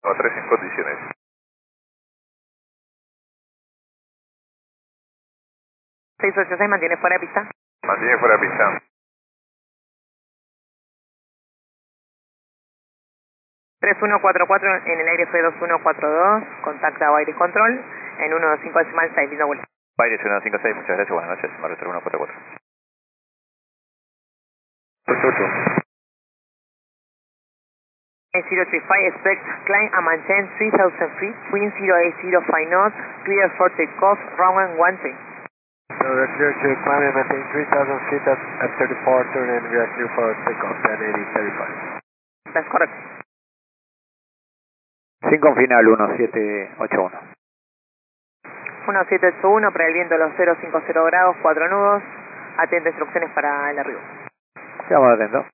No, 3 en condiciones. 686, mantiene fuera de pista. Mantiene fuera de pista. 3144 en el aire fue 2142, contacta Baires Control en 125 decimal 6, linda vuelta. Baires 156, muchas gracias, buenas noches, Mario 3144. Perfecto. 035, expect climb and maintain 3000 feet, wind 0805 knots, clear for takeoff, runway 13. So we're clear to climb and maintain 3,000 feet at 34 turn and we are clear for takeoff, 1080-35. That's correct. 5 final 1781. 1781 para el viento a los 050 grados, 4 nudos, atento a instrucciones para el arribo. Estamos atentos.